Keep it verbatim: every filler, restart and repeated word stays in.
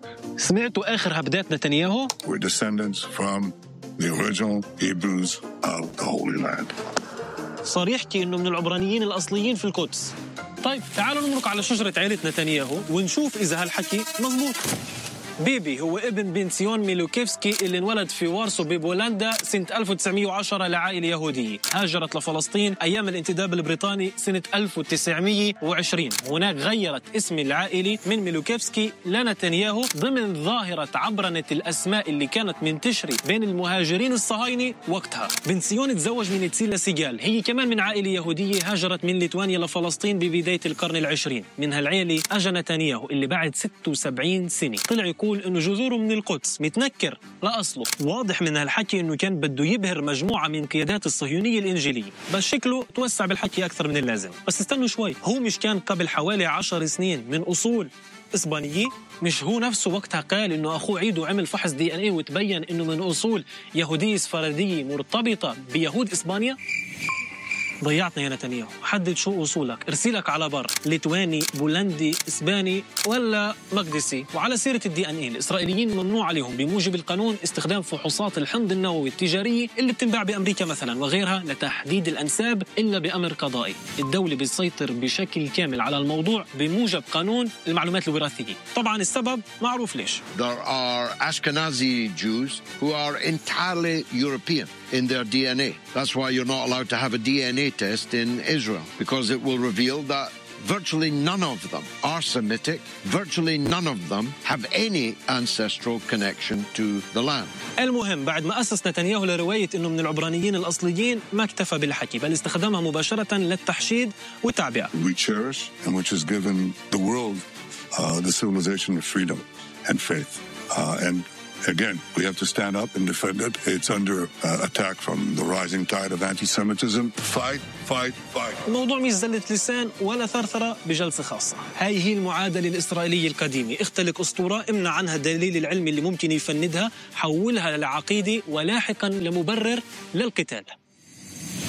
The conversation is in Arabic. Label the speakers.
Speaker 1: سمعتوا آخر هبدات نتنياهو؟
Speaker 2: We're descendants from the original Hebrews of the Holy Land.
Speaker 1: صار يحكي إنه من العبرانيين الأصليين في القدس. طيب تعالوا نمرق على شجرة عائلة نتنياهو ونشوف إذا هالحكي مزبوط. بيبي هو ابن بنسيون ميلوكيفسكي اللي انولد في وارسو ببولندا سنة ألف وتسعمئة وعشرة لعائلة يهودية هاجرت لفلسطين أيام الانتداب البريطاني سنة ألف وتسعمئة وعشرين. هناك غيرت اسم العائلة من ميلوكيفسكي لنتنياهو ضمن ظاهرة عبرنة الأسماء اللي كانت منتشرة بين المهاجرين الصهاينة وقتها. بنسيون تزوج من تسيلا سيجال، هي كمان من عائلة يهودية هاجرت من ليتوانيا لفلسطين ببداية القرن العشرين. من هالعائلة أجا نتنياهو اللي بعد ستة وسبعين سنة طلع يقول إنه جذوره من القدس، متنكر لأصله. واضح من هالحكي إنه كان بده يبهر مجموعة من قيادات الصهيونية الإنجيلية، بس شكله توسع بالحكي أكثر من اللازم. بس استنوا شوي، هو مش كان قبل حوالي عشر سنين من أصول إسبانية؟ مش هو نفسه وقتها قال إنه أخوه عيدو عمل فحص دي إن إيه وتبين إنه من أصول يهودية سفردية مرتبطة بيهود إسبانيا؟ ضيعتنا يا نتنياهو، حدد شو أصولك، ارسلك على بر ليتواني، بولندي، إسباني ولا مقدسي. وعلى سيرة الدي ان اي، الإسرائيليين ممنوع عليهم بموجب القانون استخدام فحوصات الحمض النووي التجارية اللي بتنباع بأمريكا مثلا وغيرها لتحديد الأنساب إلا بأمر قضائي. الدولة بتسيطر بشكل كامل على الموضوع بموجب قانون المعلومات الوراثية. طبعا السبب معروف ليش.
Speaker 3: There are Ashkenazi Jews who are entirely European in their D N A. That's why you're not allowed to have a D N A test in Israel, because it will reveal that virtually none of them are Semitic, virtually none of them have any ancestral connection to the land.
Speaker 1: المهم بعد ما أسس نتنياهو لرواية إنه من العبرانيين الأصليين ما اكتفى بالحكي بل استخدمها مباشرة للتحشيد والتعبئة.
Speaker 2: We cherish and which has given the world uh, the civilization of freedom and faith. Uh, and Again, we have to stand up and defend it. It's under uh, attack from the rising tide of anti-Semitism. Fight, fight, fight.
Speaker 1: الموضوع مش زلة لسان ولا ثرثرة بجلسة خاصة. هاي هي المعادلة الإسرائيلية القديمة، اختلق أسطورة، امنع عنها الدليل العلمي اللي ممكن يفندها، حولها لعقيدة ولاحقا لمبرر للقتال.